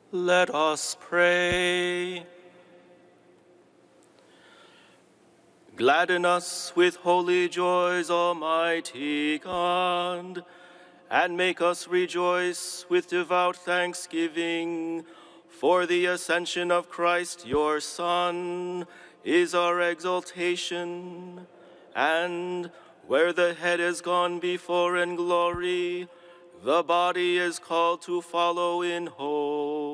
Let us pray. Gladden us with holy joys, Almighty God, and make us rejoice with devout thanksgiving, for the ascension of Christ, your Son, is our exaltation, and where the head has gone before in glory, the body is called to follow in hope.